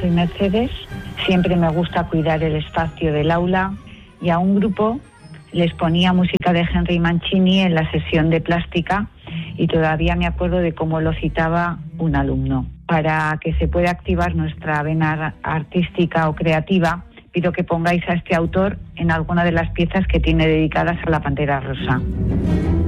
soy Mercedes, siempre me gusta cuidar el espacio del aula y a un grupo les ponía música de Henry Mancini en la sesión de plástica y todavía me acuerdo de cómo lo citaba un alumno. Para que se pueda activar nuestra vena artística o creativa, pido que pongáis a este autor en alguna de las piezas que tiene dedicadas a la Pantera Rosa.